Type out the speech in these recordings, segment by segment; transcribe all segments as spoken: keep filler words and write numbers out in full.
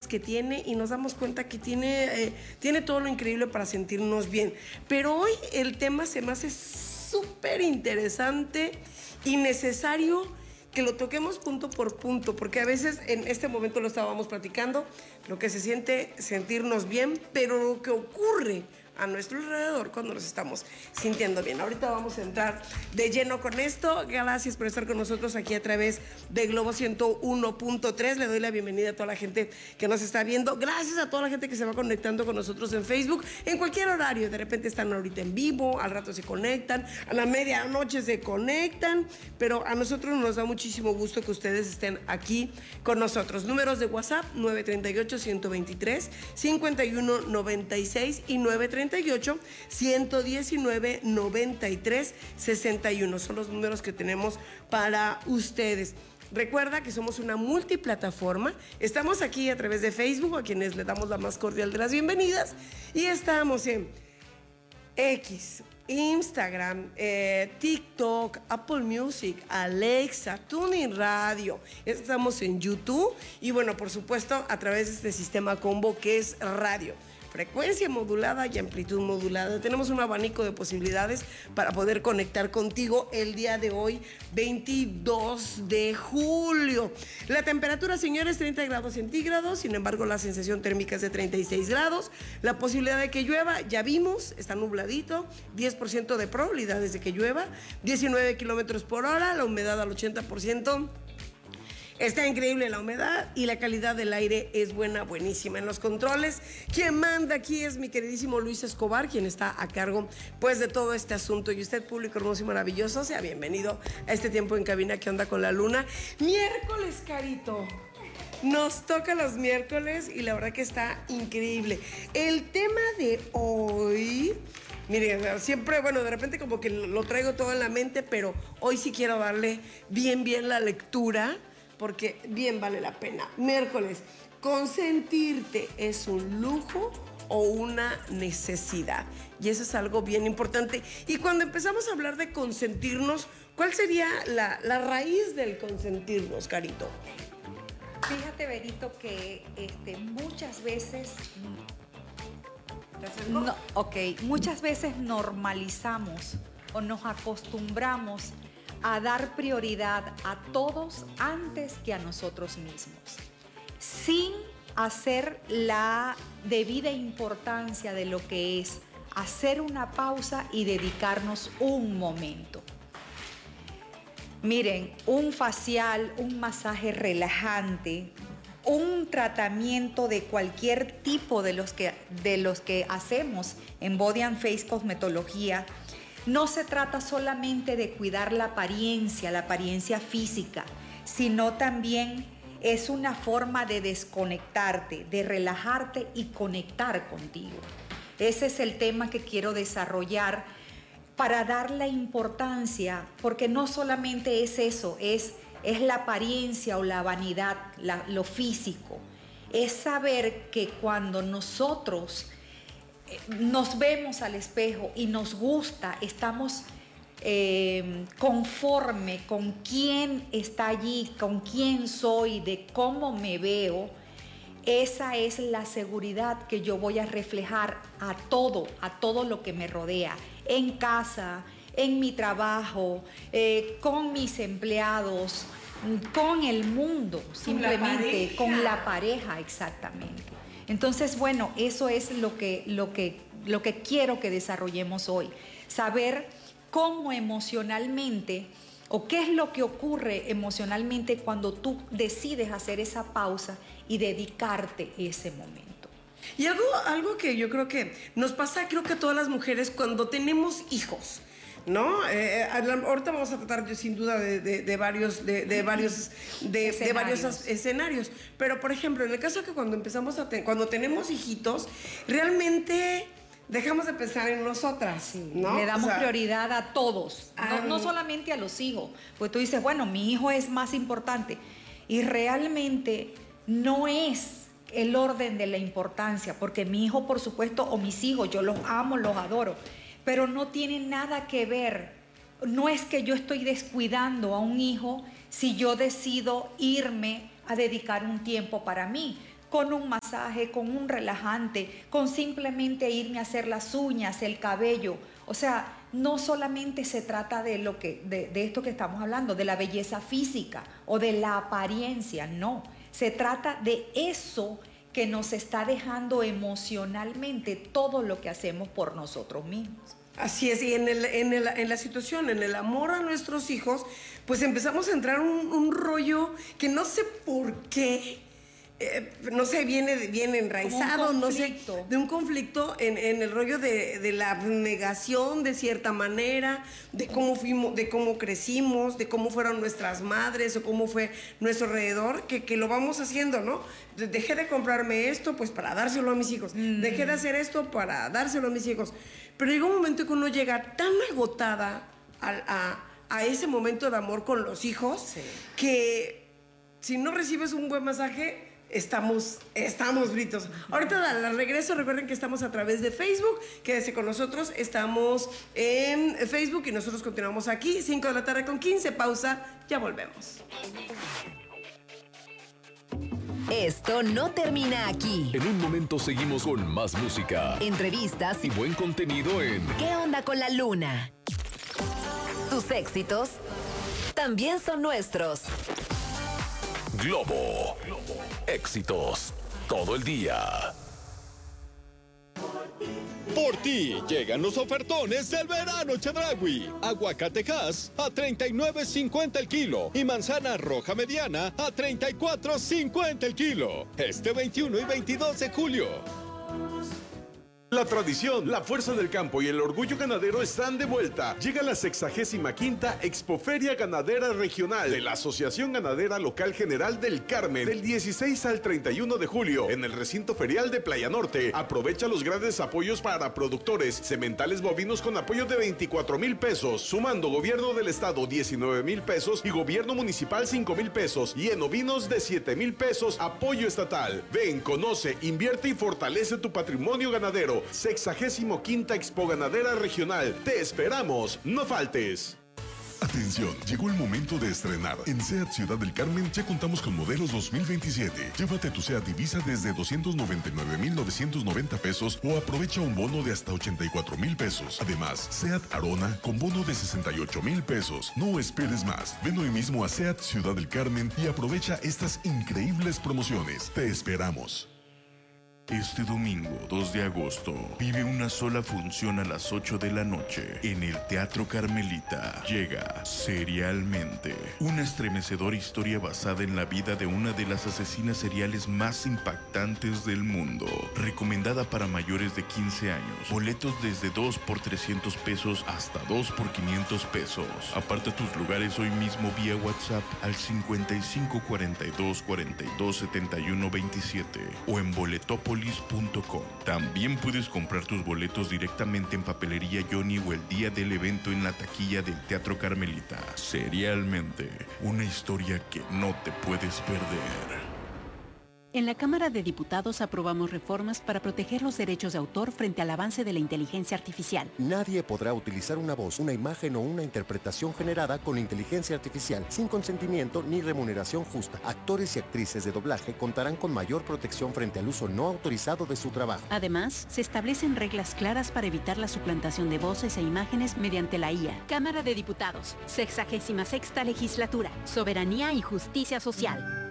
que tiene y nos damos cuenta que tiene, eh, tiene todo lo increíble para sentirnos bien. Pero hoy el tema se me hace súper interesante y necesario que lo toquemos punto por punto, porque a veces en este momento lo estábamos platicando, lo que se siente sentirnos bien, pero lo que ocurre a nuestro alrededor cuando nos estamos sintiendo bien. Ahorita vamos a entrar de lleno con esto. Gracias por estar con nosotros aquí a través de Globo ciento uno punto tres. Le doy la bienvenida a toda la gente que nos está viendo. Gracias a toda la gente que se va conectando con nosotros en Facebook en cualquier horario. De repente están ahorita en vivo, al rato se conectan, a la medianoche se conectan, pero a nosotros nos da muchísimo gusto que ustedes estén aquí con nosotros. Números de WhatsApp nueve tres ocho, uno dos tres, cinco uno nueve seis y nueve tres ocho, uno uno nueve, noventa y tres, sesenta y uno. Son los números que tenemos para ustedes. Recuerda que somos una multiplataforma. Estamos aquí a través de Facebook, a quienes le damos la más cordial de las bienvenidas. Y estamos en X, Instagram, eh, TikTok, Apple Music, Alexa, TuneIn Radio. Estamos en YouTube y bueno, por supuesto, a través de este sistema combo que es radio. Frecuencia modulada y amplitud modulada. Tenemos un abanico de posibilidades para poder conectar contigo el día de hoy, veintidós de julio. La temperatura, señores, treinta grados centígrados. Sin embargo, la sensación térmica es de treinta y seis grados. La posibilidad de que llueva, ya vimos, está nubladito. diez por ciento de probabilidades de que llueva. diecinueve kilómetros por hora. La humedad al ochenta por ciento. Está increíble la humedad y la calidad del aire es buena, buenísima. En los controles, quien manda aquí es mi queridísimo Luis Escobar, quien está a cargo pues de todo este asunto. Y usted, público hermoso y maravilloso, sea bienvenido a este tiempo en cabina que onda con la luna. Miércoles, Carito. Nos toca los miércoles y la verdad que está increíble. El tema de hoy... Miren, siempre, bueno, de repente como que lo traigo todo en la mente, pero hoy sí quiero darle bien, bien la lectura, porque bien vale la pena. Miércoles, ¿consentirte es un lujo o una necesidad? Y eso es algo bien importante. Y cuando empezamos a hablar de consentirnos, ¿cuál sería la, la raíz del consentirnos, Carito? Fíjate, Berito, que este, muchas veces... No, ok, muchas veces normalizamos o nos acostumbramos a dar prioridad a todos antes que a nosotros mismos, sin hacer la debida importancia de lo que es hacer una pausa y dedicarnos un momento. Miren, un facial, un masaje relajante, un tratamiento de cualquier tipo de los que, de los que hacemos en Body and Face Cosmetología, no se trata solamente de cuidar la apariencia, la apariencia física, sino también es una forma de desconectarte, de relajarte y conectar contigo. Ese es el tema que quiero desarrollar para darle importancia, porque no solamente es eso, es, es la apariencia o la vanidad, la, lo físico. Es saber que cuando nosotros nos vemos al espejo y nos gusta, estamos eh, conforme con quién está allí, con quién soy, de cómo me veo, esa es la seguridad que yo voy a reflejar a todo, a todo lo que me rodea, en casa, en mi trabajo, eh, con mis empleados, con el mundo, simplemente con la pareja, exactamente. Entonces, bueno, eso es lo que, lo que, lo que quiero que desarrollemos hoy. Saber cómo emocionalmente o qué es lo que ocurre emocionalmente cuando tú decides hacer esa pausa y dedicarte ese momento. Y algo, algo que yo creo que nos pasa, creo que a todas las mujeres cuando tenemos hijos, ¿no? Eh, ahorita vamos a tratar sin duda de, de, de varios, de, de varios, de, escenarios. de varios escenarios. Pero por ejemplo, en el caso que cuando empezamos a te, cuando tenemos hijitos, realmente dejamos de pensar en nosotras, sí, ¿no? Le damos o sea, prioridad a todos, no, no solamente a los hijos. Pues tú dices, bueno, mi hijo es más importante. Y realmente no es el orden de la importancia, porque mi hijo, por supuesto, o mis hijos, yo los amo, los adoro, pero no tiene nada que ver. No es que yo estoy descuidando a un hijo si yo decido irme a dedicar un tiempo para mí. con un masaje, con un relajante, con simplemente irme a hacer las uñas, el cabello. O sea, no solamente se trata de, lo que, de, de esto que estamos hablando, de la belleza física o de la apariencia, no. Se trata de eso que nos está dejando emocionalmente todo lo que hacemos por nosotros mismos. Así es, y en, el, en, el, en la situación, en el amor a nuestros hijos, pues empezamos a entrar un, un rollo que no sé por qué, eh, no sé, viene, viene enraizado, no sé, de un conflicto en, en el rollo de, de la abnegación de cierta manera, de cómo fuimos, de cómo crecimos, de cómo fueron nuestras madres o cómo fue nuestro alrededor, que, que lo vamos haciendo, ¿no? Dejé de comprarme esto, pues para dárselo a mis hijos. Mm. Dejé de hacer esto para dárselo a mis hijos. Pero llega un momento que uno llega tan agotada a, a, a ese momento de amor con los hijos, sí, que si no recibes un buen masaje, estamos, estamos fritos. Uh-huh. Ahorita al regreso, recuerden que estamos a través de Facebook. Quédese con nosotros. Estamos en Facebook y nosotros continuamos aquí. cinco de la tarde con quince. Pausa. Ya volvemos. Esto no termina aquí. En un momento seguimos con más música, entrevistas y buen contenido en ¿Qué onda con la luna? Tus éxitos también son nuestros. Globo. Globo. Éxitos todo el día. Por ti llegan los ofertones del verano Chedraui. Aguacatejas a treinta y nueve cincuenta el kilo y manzana roja mediana a treinta y cuatro cincuenta el kilo. Este veintiuno y veintidós de julio. La tradición, la fuerza del campo y el orgullo ganadero están de vuelta. Llega la sexagésima quinta Expoferia Ganadera Regional de la Asociación Ganadera Local General del Carmen, del dieciséis al treinta y uno de julio, en el recinto ferial de Playa Norte. Aprovecha los grandes apoyos para productores, sementales bovinos con apoyo de veinticuatro mil pesos, sumando gobierno del estado diecinueve mil pesos y gobierno municipal cinco mil pesos, y en ovinos de siete mil pesos, apoyo estatal. Ven, conoce, invierte y fortalece tu patrimonio ganadero. Sexagésimo quinta Expo Ganadera Regional. Te esperamos, no faltes. Atención, llegó el momento de estrenar. En SEAT Ciudad del Carmen ya contamos con modelos dos mil veintisiete. Llévate tu SEAT Ibiza desde doscientos noventa y nueve mil novecientos noventa pesos o aprovecha un bono de hasta ochenta y cuatro mil pesos. Además, SEAT Arona con bono de sesenta y ocho mil pesos. No esperes más. Ven hoy mismo a SEAT Ciudad del Carmen y aprovecha estas increíbles promociones. Te esperamos. Este domingo, dos de agosto, vive una sola función a las ocho de la noche en el Teatro Carmelita. Llega Serialmente, una estremecedora historia basada en la vida de una de las asesinas seriales más impactantes del mundo. Recomendada para mayores de quince años. Boletos desde dos por trescientos pesos hasta dos por quinientos pesos. Aparta tus lugares hoy mismo vía WhatsApp al cincuenta y cinco cuarenta y dos cuarenta y dos setenta y uno veintisiete o en Boletopolis punto com. También puedes comprar tus boletos directamente en Papelería Johnny o el día del evento en la taquilla del Teatro Carmelita. Serialmente, una historia que no te puedes perder. En la Cámara de Diputados aprobamos reformas para proteger los derechos de autor frente al avance de la inteligencia artificial. Nadie podrá utilizar una voz, una imagen o una interpretación generada con inteligencia artificial sin consentimiento ni remuneración justa. Actores y actrices de doblaje contarán con mayor protección frente al uso no autorizado de su trabajo. Además, se establecen reglas claras para evitar la suplantación de voces e imágenes mediante la I A. Cámara de Diputados, sexagésima sexta legislatura, soberanía y justicia social.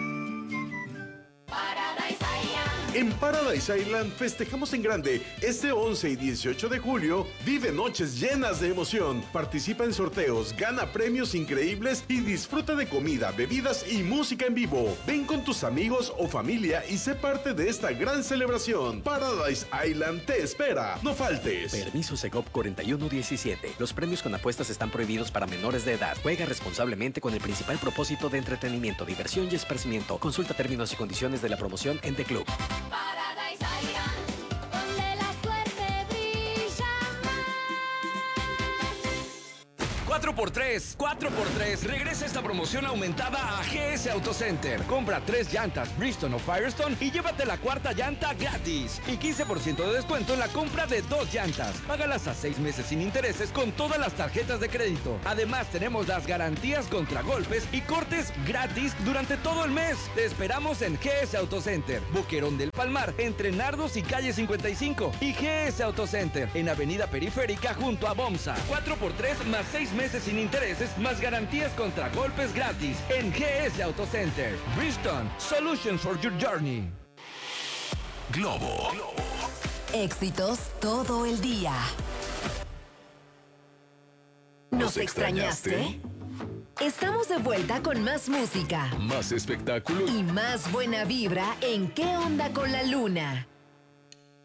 En Paradise Island festejamos en grande. Este once y dieciocho de julio, vive noches llenas de emoción. Participa en sorteos, gana premios increíbles y disfruta de comida, bebidas y música en vivo. Ven con tus amigos o familia y sé parte de esta gran celebración. Paradise Island te espera. No faltes. Permiso Segov cuarenta y uno diecisiete. Los premios con apuestas están prohibidos para menores de edad. Juega responsablemente con el principal propósito de entretenimiento, diversión y esparcimiento. Consulta términos y condiciones de la promoción en The Club. Paradise Island, donde la suerte brilla más. Cuatro cuatro por tres. cuatro por tres. Regresa esta promoción aumentada a G S Auto Center. Compra tres llantas Bridgestone o Firestone y llévate la cuarta llanta gratis. Y quince por ciento de descuento en la compra de dos llantas. Págalas a seis meses sin intereses con todas las tarjetas de crédito. Además, tenemos las garantías contra golpes y cortes gratis durante todo el mes. Te esperamos en G S Auto Center, Boquerón del Palmar, entre Nardos y calle cincuenta y cinco. Y G S Auto Center, en Avenida Periférica junto a Bomsa. cuatro por tres más seis meses sin intereses, más garantías contra golpes gratis. En G S Auto Center. Bridgestone, Solutions for your journey. Globo. Éxitos todo el día. ¿Nos extrañaste? Estamos de vuelta con más música Más espectáculo y más buena vibra en ¿Qué onda con la luna?